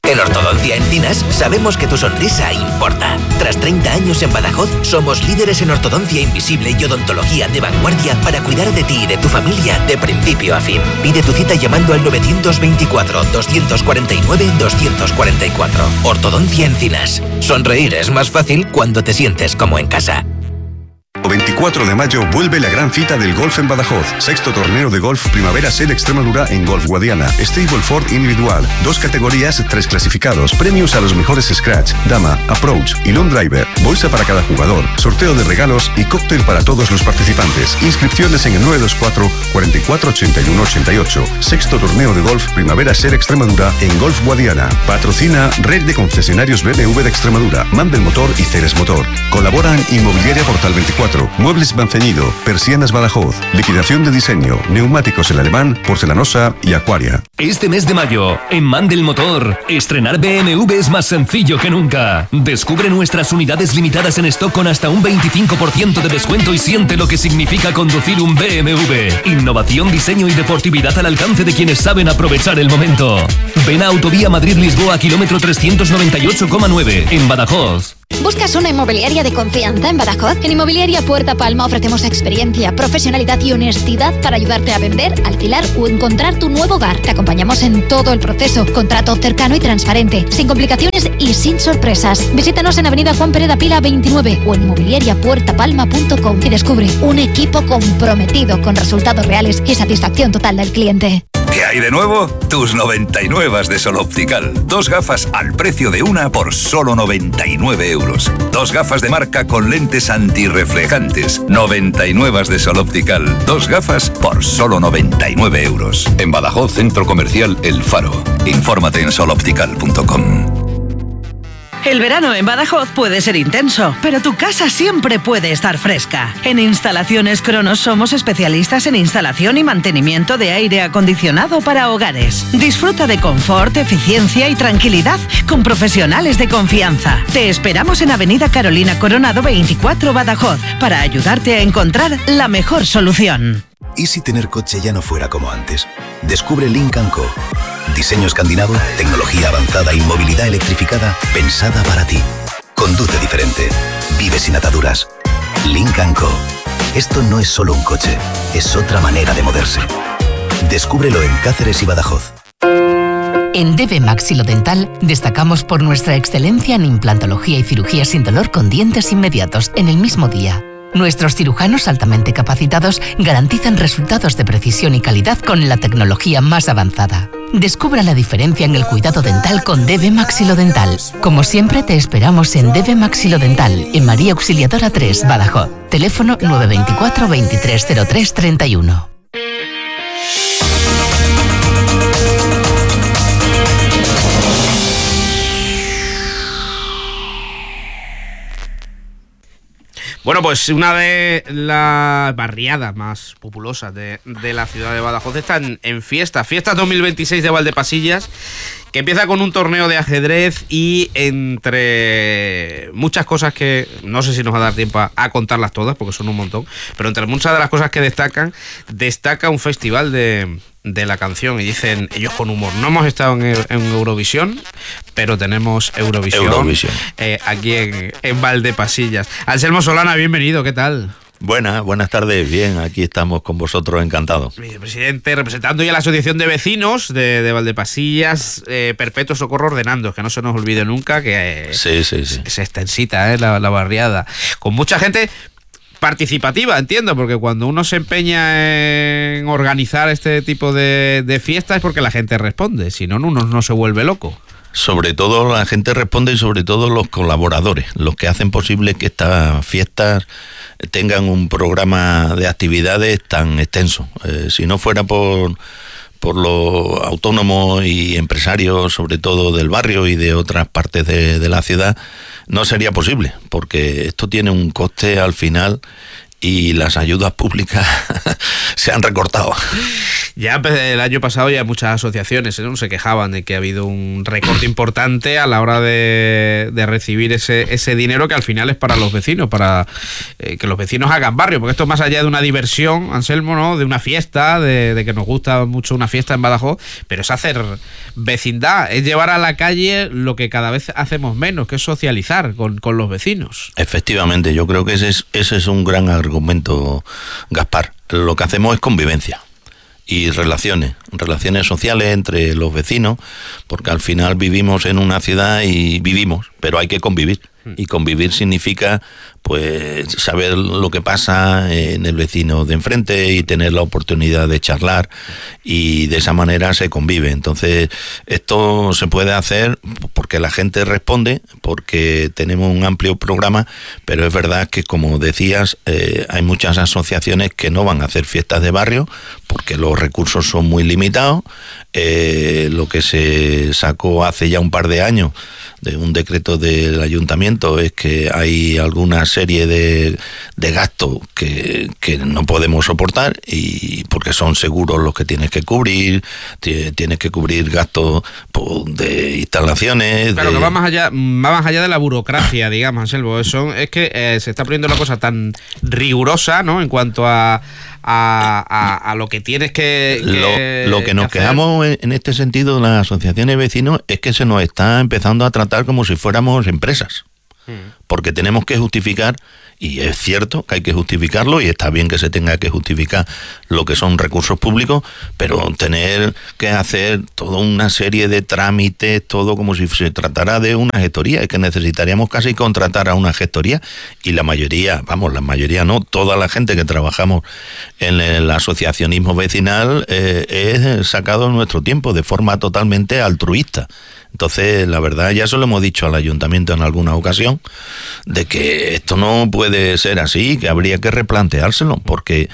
En Ortodoncia Encinas sabemos que tu sonrisa importa. Tras 30 años en Badajoz, somos líderes en ortodoncia invisible y odontología de vanguardia para cuidar de ti y de tu familia de principio a fin. Pide tu cita llamando al 924-249-244. Ortodoncia Encinas. Sonreír es más fácil cuando te sientes como en casa. 24 de mayo vuelve la gran cita del golf en Badajoz. 6º torneo de golf Primavera Ser Extremadura en Golf Guadiana. Stableford individual. 2 categorías, 3 clasificados. Premios a los mejores scratch, dama, approach y long driver. Bolsa para cada jugador. Sorteo de regalos y cóctel para todos los participantes. Inscripciones en el 924 44 81 88. 6º torneo de golf Primavera Ser Extremadura en Golf Guadiana. Patrocina Red de Concesionarios BMW de Extremadura, Mandel Motor y Ceres Motor. Colaboran Inmobiliaria Portal 24. Muebles Manceñido, Persianas Badajoz, liquidación de diseño, neumáticos El Alemán, porcelanosa y Aquaria. Este mes de mayo, en Mandel Motor, estrenar BMW es más sencillo que nunca. Descubre nuestras unidades limitadas en stock con hasta un 25% de descuento y siente lo que significa conducir un BMW. Innovación, diseño y deportividad al alcance de quienes saben aprovechar el momento. Ven a Autovía Madrid-Lisboa, kilómetro 398,9, en Badajoz. ¿Buscas una inmobiliaria de confianza en Badajoz? En Inmobiliaria Puerta Palma ofrecemos experiencia, profesionalidad y honestidad para ayudarte a vender, alquilar o encontrar tu nuevo hogar. Te acompañamos en todo el proceso. Contrato cercano y transparente, sin complicaciones y sin sorpresas. Visítanos en Avenida Juan Pereda Pila 29 o en inmobiliariapuertapalma.com y descubre un equipo comprometido con resultados reales y satisfacción total del cliente. ¿Qué hay de nuevo? Tus 99 de Sol Optical. 2 gafas al precio de una por solo 99 euros. 2 gafas de marca con lentes antirreflejantes. 99 de Sol Optical. 2 gafas por solo 99 euros. En Badajoz, Centro Comercial El Faro. Infórmate en soloptical.com. El verano en Badajoz puede ser intenso, pero tu casa siempre puede estar fresca. En Instalaciones Cronos somos especialistas en instalación y mantenimiento de aire acondicionado para hogares. Disfruta de confort, eficiencia y tranquilidad con profesionales de confianza. Te esperamos en Avenida Carolina Coronado 24, Badajoz, para ayudarte a encontrar la mejor solución. ¿Y si tener coche ya no fuera como antes? Descubre Lynk & Co. Diseño escandinavo, tecnología avanzada y movilidad electrificada pensada para ti. Conduce diferente. Vive sin ataduras. Lynk & Co. Esto no es solo un coche, es otra manera de moverse. Descúbrelo en Cáceres y Badajoz. En DB Maxilodental destacamos por nuestra excelencia en implantología y cirugía sin dolor con dientes inmediatos en el mismo día. Nuestros cirujanos altamente capacitados garantizan resultados de precisión y calidad con la tecnología más avanzada. Descubra la diferencia en el cuidado dental con DB Maxilodental. Como siempre, te esperamos en DB Maxilodental, en María Auxiliadora 3, Badajoz. Teléfono 924 2303 31. Bueno, pues una de las barriadas más populosas de la ciudad de Badajoz están en Fiestas 2026 de Valdepasillas, que empieza con un torneo de ajedrez y entre muchas cosas que no sé si nos va a dar tiempo a contarlas todas porque son un montón, pero entre muchas de las cosas que destaca un festival de la canción, y dicen ellos con humor: no hemos estado en Eurovisión, pero tenemos Eurovisión. Aquí en Valdepasillas. Anselmo Solana, bienvenido, ¿qué tal? Buenas tardes, bien, aquí estamos con vosotros, encantados. Presidente, representando ya la Asociación de Vecinos de Valdepasillas, Perpetuo Socorro Ordenando, que no se nos olvide nunca que sí. se extensita la barriada, con mucha gente participativa, entiendo, porque cuando uno se empeña en organizar este tipo de fiestas es porque la gente responde, si no, uno no se vuelve loco. Sobre todo la gente responde y sobre todo los colaboradores, los que hacen posible que estas fiestas tengan un programa de actividades tan extenso. Si no fuera por los autónomos y empresarios, sobre todo del barrio y de otras partes de la ciudad, no sería posible, porque esto tiene un coste al final y las ayudas públicas se han recortado. Ya el año pasado ya muchas asociaciones, ¿no?, se quejaban de que ha habido un recorte importante a la hora de recibir ese dinero que al final es para los vecinos, para que los vecinos hagan barrio, porque esto es más allá de una diversión, Anselmo, ¿no?, de una fiesta, de que nos gusta mucho una fiesta en Badajoz, pero es hacer vecindad, es llevar a la calle lo que cada vez hacemos menos, que es socializar con los vecinos. Efectivamente, yo creo que ese es un gran argumento, Gaspar. Lo que hacemos es convivencia y relaciones sociales entre los vecinos, porque al final vivimos en una ciudad y vivimos, pero hay que convivir. Y convivir significa pues saber lo que pasa en el vecino de enfrente y tener la oportunidad de charlar, y de esa manera se convive. Entonces esto se puede hacer porque la gente responde, porque tenemos un amplio programa, pero es verdad que, como decías, hay muchas asociaciones que no van a hacer fiestas de barrio porque los recursos son muy limitados. Lo que se sacó hace ya un par de años de un decreto del ayuntamiento es que hay alguna serie de gastos que no podemos soportar, y porque son seguros los que tienes que cubrir gastos de instalaciones. Claro, que va más allá de la burocracia, digamos, Anselmo. Es que se está poniendo la cosa tan rigurosa, ¿no?, en cuanto a lo que tienes que lo que nos quedamos en este sentido, las asociaciones de vecinos, es que se nos está empezando a tratar como si fuéramos empresas, porque tenemos que justificar, y es cierto que hay que justificarlo, y está bien que se tenga que justificar lo que son recursos públicos, pero tener que hacer toda una serie de trámites, todo como si se tratara de una gestoría, es que necesitaríamos casi contratar a una gestoría, y la mayoría no, toda la gente que trabajamos en el asociacionismo vecinal es sacado nuestro tiempo de forma totalmente altruista. Entonces, la verdad, ya se lo hemos dicho al ayuntamiento en alguna ocasión, de que esto no puede ser así, que habría que replanteárselo, porque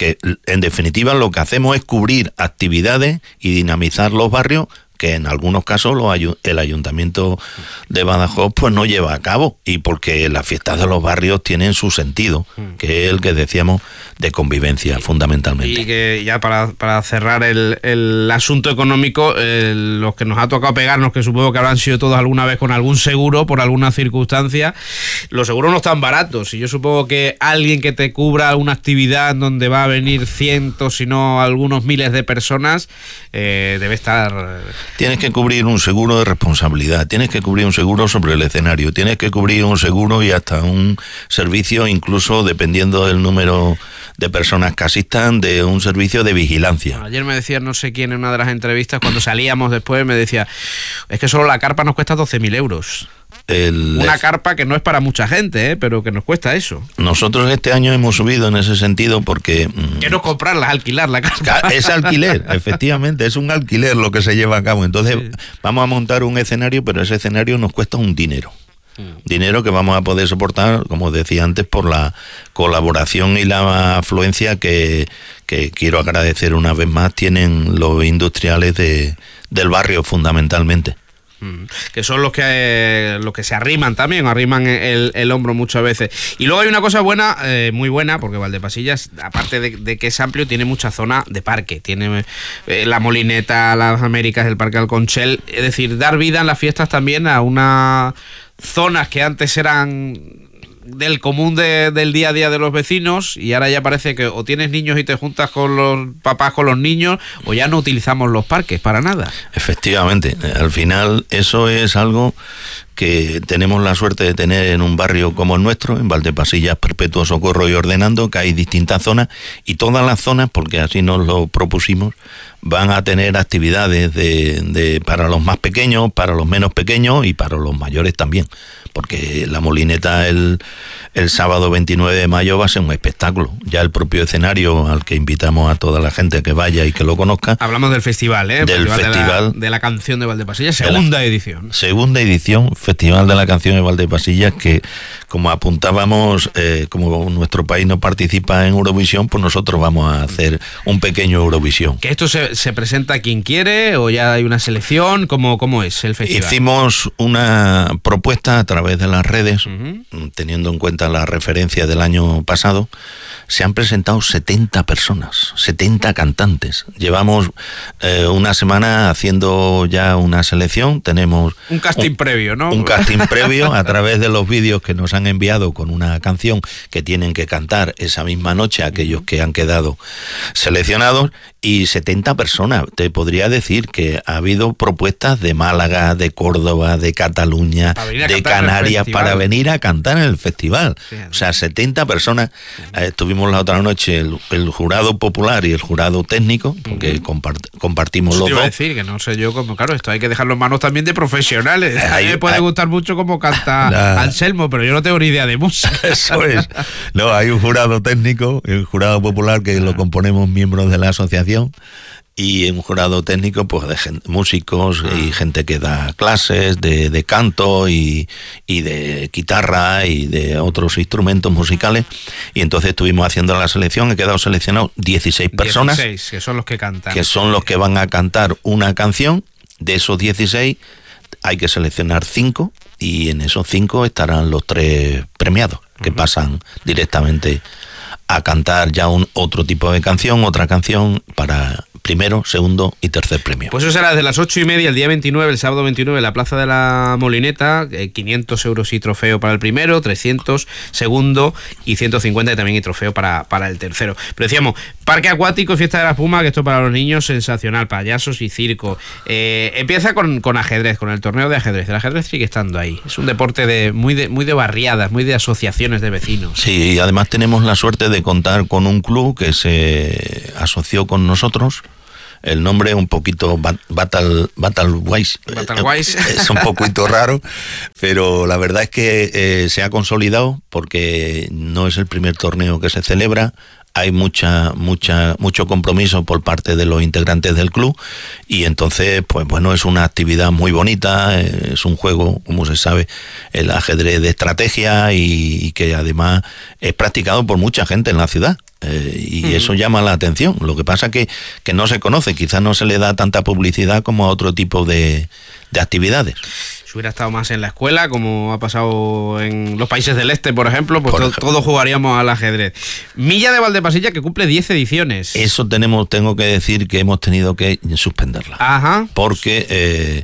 en definitiva lo que hacemos es cubrir actividades y dinamizar los barrios que en algunos casos el ayuntamiento de Badajoz pues no lleva a cabo, y porque las fiestas de los barrios tienen su sentido, que es el que decíamos de convivencia fundamentalmente. Y que ya para cerrar el asunto económico, los que nos ha tocado pegarnos, que supongo que habrán sido todos alguna vez con algún seguro por alguna circunstancia, los seguros no están baratos, y yo supongo que alguien que te cubra una actividad en donde va a venir cientos, si no algunos miles de personas, debe estar... Tienes que cubrir un seguro de responsabilidad, tienes que cubrir un seguro sobre el escenario, tienes que cubrir un seguro y hasta un servicio, incluso dependiendo del número de personas que asistan, de un servicio de vigilancia. Ayer me decía no sé quién en una de las entrevistas, cuando salíamos después, me decía, es que solo la carpa nos cuesta 12.000 euros. Una carpa que no es para mucha gente, pero que nos cuesta eso. Nosotros este año hemos subido en ese sentido porque... Que no comprarla, alquilar la carpa. Es alquiler, efectivamente, es un alquiler lo que se lleva a cabo. Entonces vamos a montar un escenario, pero ese escenario nos cuesta un dinero. Dinero que vamos a poder soportar, como decía antes, por la colaboración y la afluencia que quiero agradecer una vez más, tienen los industriales del barrio fundamentalmente. Que son los que se arriman el hombro muchas veces. Y luego hay una cosa buena, muy buena, porque Valdepasillas, aparte de que es amplio, tiene mucha zona de parque. Tiene la Molineta, las Américas, el Parque Alconchel. Es decir, dar vida en las fiestas también a unas zonas que antes eran del común del día a día de los vecinos, y ahora ya parece que o tienes niños y te juntas con los papás con los niños, o ya no utilizamos los parques para nada. Efectivamente, al final eso es algo que tenemos la suerte de tener en un barrio como el nuestro, en Valdepasillas, Perpetuo Socorro y Ordenando, que hay distintas zonas, y todas las zonas, porque así nos lo propusimos, van a tener actividades para los más pequeños, para los menos pequeños y para los mayores también, porque la Molineta el sábado 29 de mayo va a ser un espectáculo. Ya el propio escenario, al que invitamos a toda la gente que vaya y que lo conozca. Hablamos del festival, del festival de la canción de Valdepasillas, segunda edición. Segunda edición, Festival de la Canción de Valdepasillas, que como apuntábamos, como nuestro país no participa en Eurovisión, pues nosotros vamos a hacer un pequeño Eurovisión. ¿Que esto se presenta a quien quiere o ya hay una selección? ¿Cómo es el festival? Hicimos una propuesta a través de las redes, teniendo en cuenta la referencia del año pasado. Se han presentado 70 personas, 70 cantantes. Llevamos una semana haciendo ya una selección. Tenemos un casting previo, ¿no? Un casting previo a través de los vídeos que nos han enviado con una canción que tienen que cantar esa misma noche aquellos que han quedado seleccionados, y 70 personas. Te podría decir que ha habido propuestas de Málaga, de Córdoba, de Cataluña, de Canarias para venir a cantar en el festival. O sea, 70 personas. Estuvimos la otra noche el jurado popular y el jurado técnico, porque compartimos los dos. Iba a decir que no sé yo cómo, claro, esto hay que dejarlo en manos también de profesionales. A mí me puede gustar mucho cómo canta Anselmo, pero yo no tengo ni idea de música. Eso es. No, hay un jurado técnico y un jurado popular que lo componemos miembros de la asociación, y un jurado técnico pues de músicos y gente que da clases de canto y de guitarra y de otros instrumentos musicales, y entonces estuvimos haciendo la selección. He quedado seleccionados 16 personas. 16, que son los que cantan. Que son los que van a cantar una canción. De esos 16 hay que seleccionar 5, y en esos 5 estarán los 3 premiados, que pasan directamente a cantar ya otro tipo de canción, otra canción para primero, segundo y tercer premio. Pues eso será desde las 8:30 el día 29, el sábado 29, en la Plaza de la Molineta. 500 euros y trofeo para el primero, 300 segundo y 150 también y trofeo para el tercero. Pero decíamos, parque acuático, fiesta de la espuma, que esto para los niños sensacional, payasos y circo. Empieza con ajedrez, con el torneo de ajedrez. El ajedrez sigue estando ahí. Es un deporte muy de barriadas, muy de asociaciones de vecinos. Sí, y además tenemos la suerte de contar con un club que se asoció con nosotros. El nombre es un poquito Battlewise. Es un poquito raro, pero la verdad es que se ha consolidado porque no es el primer torneo que se celebra. Hay mucho compromiso por parte de los integrantes del club, y entonces, pues bueno, es una actividad muy bonita. Es un juego, como se sabe, el ajedrez de estrategia, y que además es practicado por mucha gente en la ciudad. Y eso llama la atención. Lo que pasa que no se conoce, quizás no se le da tanta publicidad como a otro tipo de actividades. Si hubiera estado más en la escuela, como ha pasado en los países del este, por ejemplo, pues todos jugaríamos al ajedrez. Milla de Valdepasilla, que cumple 10 ediciones. Eso tengo que decir que hemos tenido que suspenderla. Ajá. Porque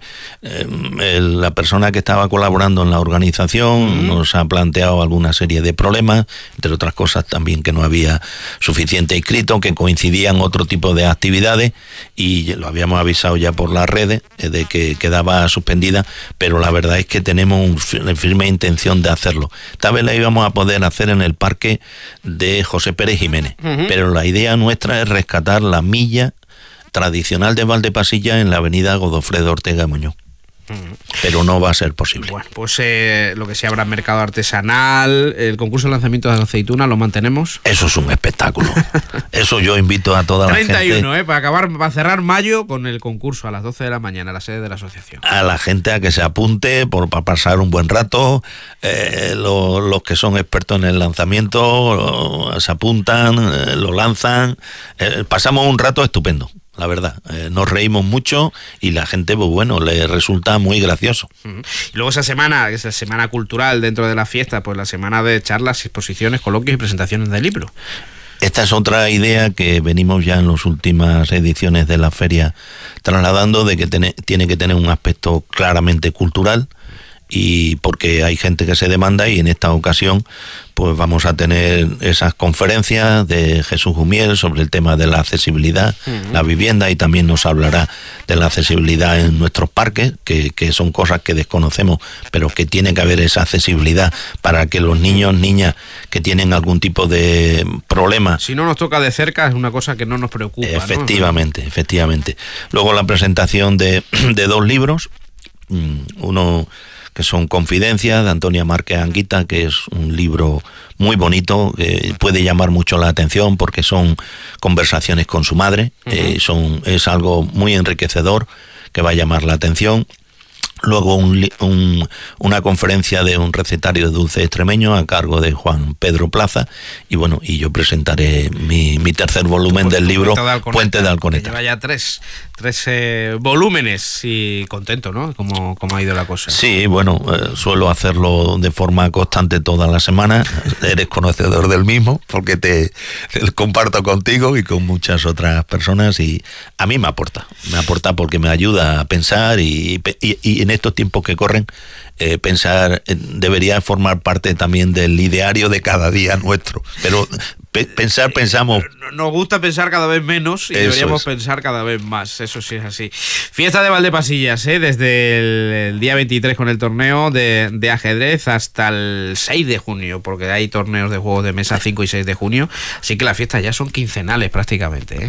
la persona que estaba colaborando en la organización nos ha planteado alguna serie de problemas, entre otras cosas también que no había suficiente inscrito, que coincidían otro tipo de actividades, y lo habíamos avisado ya por las redes de que quedaba suspendida, pero la verdad es que tenemos una firme intención de hacerlo. Esta vez la íbamos a poder hacer en el parque de José Pérez Jiménez, pero la idea nuestra es rescatar la milla tradicional de Valdepasilla en la avenida Godofredo Ortega Muñoz. Pero no va a ser posible. Bueno, pues lo que se habrá mercado artesanal, el concurso de lanzamiento de aceitunas, ¿lo mantenemos? Eso es un espectáculo. Eso yo invito a toda la gente. 31, para cerrar mayo con el concurso a las 12 de la mañana, a la sede de la asociación. A la gente a que se apunte para pasar un buen rato. Los que son expertos en el lanzamiento se apuntan, lo lanzan. Pasamos un rato estupendo. La verdad, nos reímos mucho y la gente, pues bueno, le resulta muy gracioso. Y luego esa semana, que es la semana cultural dentro de la fiesta, pues la semana de charlas, exposiciones, coloquios y presentaciones de libros. Esta es otra idea que venimos ya en las últimas ediciones de la feria trasladando, de que tiene que tener un aspecto claramente cultural, y porque hay gente que se demanda, y en esta ocasión pues vamos a tener esas conferencias de Jesús Jumiel sobre el tema de la accesibilidad, la vivienda, y también nos hablará de la accesibilidad en nuestros parques, que son cosas que desconocemos, pero que tiene que haber esa accesibilidad para que los niños, niñas que tienen algún tipo de problema... Si no nos toca de cerca es una cosa que no nos preocupa. Efectivamente, ¿no? Efectivamente. Luego la presentación de 2 libros, uno que son Confidencias, de Antonia Márquez Anguita, que es un libro muy bonito, que puede llamar mucho la atención porque son conversaciones con su madre, es algo muy enriquecedor que va a llamar la atención. luego una conferencia de un recetario de dulce extremeño a cargo de Juan Pedro Plaza, y bueno, y yo presentaré mi tercer volumen del libro Puente de Alconeta. Lleva ya tres volúmenes, y contento, ¿no? ¿Cómo ha ido la cosa? Sí, bueno, suelo hacerlo de forma constante toda la semana. Eres conocedor del mismo, porque te comparto contigo y con muchas otras personas, y a mí me aporta porque me ayuda a pensar, y en estos tiempos que corren, pensar debería formar parte también del ideario de cada día nuestro, pero pensamos. Nos gusta pensar cada vez menos y deberíamos pensar cada vez más, eso sí es así. Fiesta de Valdepasillas, desde el día 23 con el torneo de ajedrez hasta el 6 de junio, porque hay torneos de juegos de mesa 5 y 6 de junio, así que las fiestas ya son quincenales prácticamente.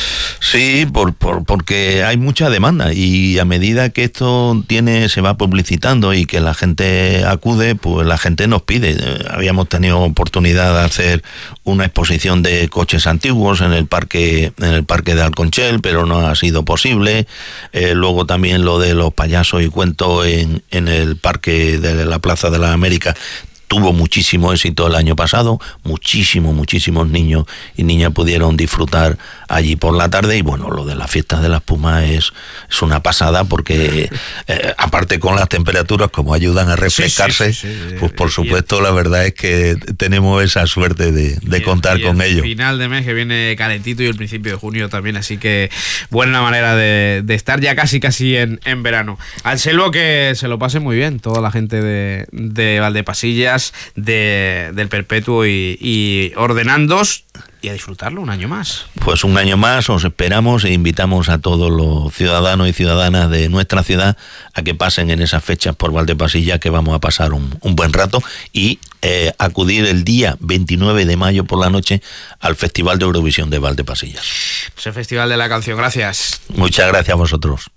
Sí, porque hay mucha demanda, y a medida que esto se va publicitando y que la gente acude, pues la gente nos pide. Habíamos tenido oportunidad de hacer una exposición de coches antiguos en el parque de Alconchel, pero no ha sido posible. Luego también lo de los payasos y cuentos en el parque de la Plaza de la América tuvo muchísimo éxito el año pasado, muchísimos niños y niñas pudieron disfrutar allí por la tarde. Y bueno, lo de las fiestas de la espuma es una pasada, porque aparte con las temperaturas, como ayudan a refrescarse, pues por supuesto la verdad es que tenemos esa suerte de contar con ello. Final de mes que viene calentito, y el principio de junio también, así que buena manera de estar ya casi en verano. Anselmo, que se lo pase muy bien toda la gente de Valdepasillas, del Perpetuo y Ordenandos, y a disfrutarlo un año más. Pues un año más os esperamos, e invitamos a todos los ciudadanos y ciudadanas de nuestra ciudad a que pasen en esas fechas por Valdepasillas, que vamos a pasar un buen rato, y acudir el día 29 de mayo por la noche al Festival de Eurovisión de Valdepasillas. Pues el Festival de la Canción. Gracias. Muchas gracias a vosotros.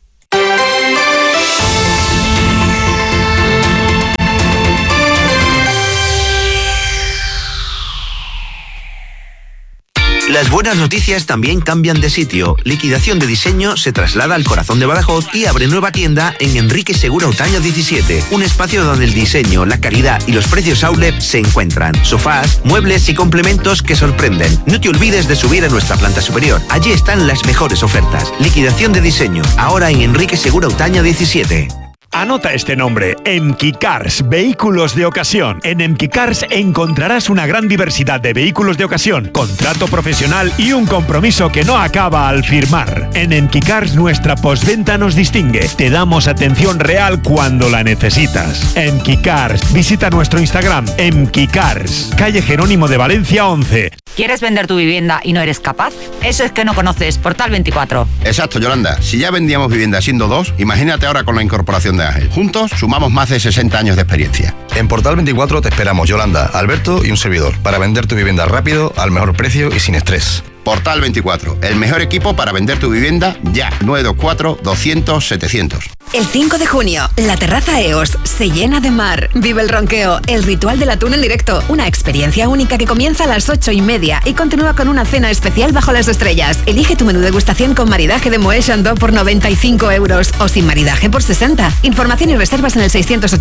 Las buenas noticias también cambian de sitio. Liquidación de Diseño se traslada al corazón de Badajoz y abre nueva tienda en Enrique Segura Otaño 17. Un espacio donde el diseño, la calidad y los precios outlet se encuentran. Sofás, muebles y complementos que sorprenden. No te olvides de subir a nuestra planta superior. Allí están las mejores ofertas. Liquidación de Diseño, ahora en Enrique Segura Otaño 17. Anota este nombre: Emki Cars, vehículos de ocasión. En Emki Cars encontrarás una gran diversidad de vehículos de ocasión, contrato profesional y un compromiso que no acaba al firmar. En Emki Cars nuestra postventa nos distingue. Te damos atención real cuando la necesitas. Emki Cars, visita nuestro Instagram, Emki Cars, calle Jerónimo de Valencia 11. ¿Quieres vender tu vivienda y no eres capaz? Eso es que no conoces Portal 24. Exacto, Yolanda. Si ya vendíamos vivienda siendo dos, imagínate ahora con la incorporación de Ángel. Juntos sumamos más de 60 años de experiencia. En Portal 24 te esperamos, Yolanda, Alberto y un servidor, para vender tu vivienda rápido, al mejor precio y sin estrés. Portal 24, el mejor equipo para vender tu vivienda ya. 924-200-700. El 5 de junio, la terraza EOS se llena de mar. Vive el ronqueo, el ritual del atún en directo. Una experiencia única que comienza a las 8:30 y continúa con una cena especial bajo las estrellas. Elige tu menú degustación con maridaje de Moët Chandon por 95 € o sin maridaje por 60. Información y reservas en el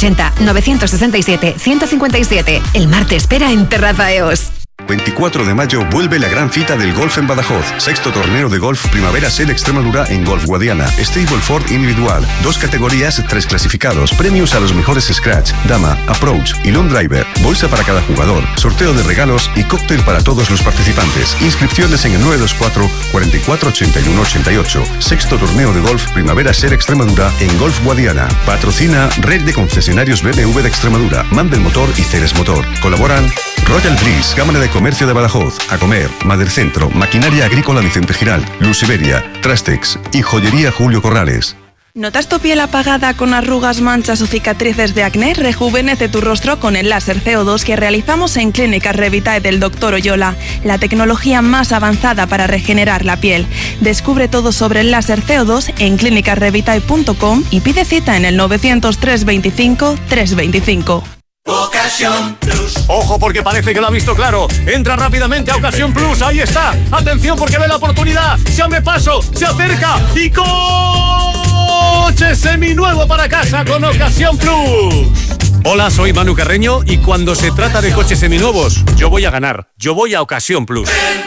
680-967-157. El mar te espera en Terraza EOS. 24 de mayo vuelve la gran cita del golf en Badajoz. Sexto torneo de golf Primavera Sel Extremadura en Golf Guadiana. Stableford individual. 2 categorías, 3 clasificados. Premios a los mejores scratch, dama, approach y long driver. Bolsa para cada jugador. Sorteo de regalos y cóctel para todos los participantes. Inscripciones en el 924 44 81 88. Sexto torneo de golf Primavera Sel Extremadura en Golf Guadiana. Patrocina Red de Concesionarios BMW de Extremadura, Mandel Motor y Ceres Motor. Colaboran Royal Breeze, Cámara de Comercio de Badajoz, Acomer, Madercentro, Maquinaria Agrícola Vicente Giral, Luz Iberia, Trastex y Joyería Julio Corrales. ¿Notas tu piel apagada con arrugas, manchas o cicatrices de acné? Rejuvenece tu rostro con el láser CO2 que realizamos en Clínicas Revitae del Dr. Oyola, la tecnología más avanzada para regenerar la piel. Descubre todo sobre el láser CO2 en clinicasrevitae.com y pide cita en el 900-325-325. Ocasión Plus. Ojo, porque parece que lo ha visto claro. Entra rápidamente a Ocasión Plus. Ahí está. Atención, porque ve la oportunidad. Se abre paso, se acerca y ¡gol! Coche seminuevo para casa con Ocasión Plus. Hola, soy Manu Carreño y cuando se trata de coches seminuevos, yo voy a ganar. Yo voy a Ocasión Plus.